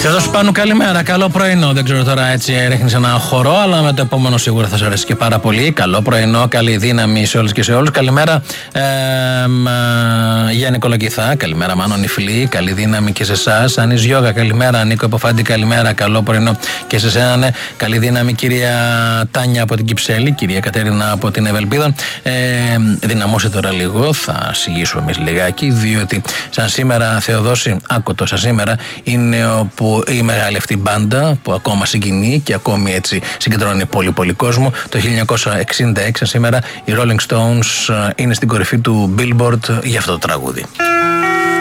Θεοδός Πάνου, καλημέρα, καλό πρωινό. Δεν ξέρω τώρα, έτσι ρίχνεις ένα χορό, αλλά με το επόμενο σίγουρα θα σου αρέσει και πάρα πολύ. Καλό πρωινό, καλή δύναμη σε όλες και σε όλους. Καλημέρα Γιάννη Κολοκυθά, καλημέρα Μάνο Νιφλή, καλή δύναμη και σε εσάς. Ανής Γιώγα, καλημέρα. Νίκο Εποφάντη, καλημέρα, καλό πρωινό και σε εσένα. Ναι. Καλή δύναμη κυρία Τάνια από την Κυψέλη, κυρία Κατέρινα από την Ευελπίδα. Δυναμώστε τώρα λίγο, θα συγγύσουμε εμείς λιγάκι, διότι σαν σήμερα, Θεοδόση, άκωτο σαν σήμερα, είναι όπου η μεγάλη αυτή μπάντα που ακόμα συγκινεί και ακόμη έτσι συγκεντρώνει πολύ κόσμο. Το 1966 σήμερα οι Rolling Stones είναι στην κορυφή του Billboard για αυτό το τραγούδι.